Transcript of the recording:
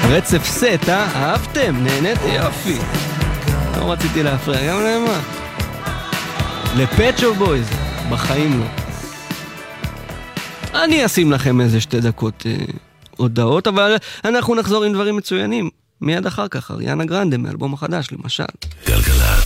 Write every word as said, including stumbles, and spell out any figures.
רצף סט, אה? אהבתם? נהניתי? יופי. לא רציתי להפריע, גם למה? לפט שופ בויז, בחיים לא. אני אשים לכם איזה שתי דקות אה, הודעות, אבל אנחנו נחזור עם דברים מצוינים. מיד אחר כך, אריאנה גרנדה מאלבום החדש, למשל. גלגלת.